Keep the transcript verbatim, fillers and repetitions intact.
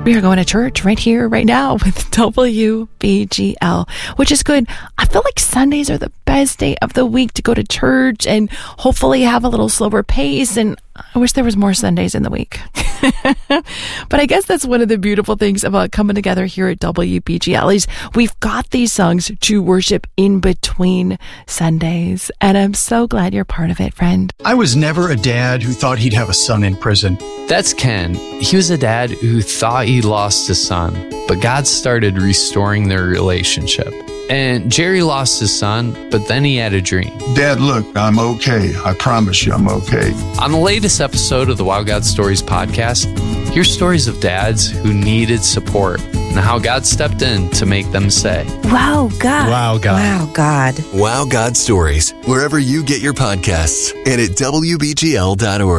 We are going to church right here, right now with W B G L, which is good. I feel like Sundays are the best day of the week to go to church and hopefully have a little slower pace. And I wish there was more Sundays in the week. But I guess that's one of the beautiful things about coming together here at W B G L is we've got these songs to worship in between Sundays. And I'm so glad you're part of it, friend. I was never a dad who thought he'd have a son in prison. That's Ken. He was a dad who thought he lost his son, but God started restoring their relationship. And Jerry lost his son, but then he had a dream. Dad, look, I'm okay. I promise you I'm okay. On the latest episode of the Wow God Stories podcast, hear stories of dads who needed support and how God stepped in to make them say, Wow, God. Wow, God. Wow, God. Wow God Stories, wherever you get your podcasts and at W B G L dot org.